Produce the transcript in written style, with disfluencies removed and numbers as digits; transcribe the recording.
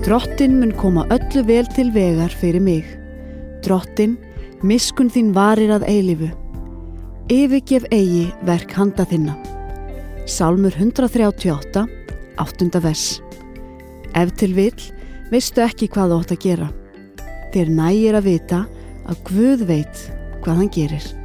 Drottinn mun koma öllu vel til vegar fyrir mig. Drottinn, miskunn þín varir að eilífu. Yfirgef eigi verk handa þinna. Sálmur 138, 8. vers. Ef til vill, veistu ekki hvað þú átt að gera. Þér nægir að vita að Guð veit hvað hann gerir.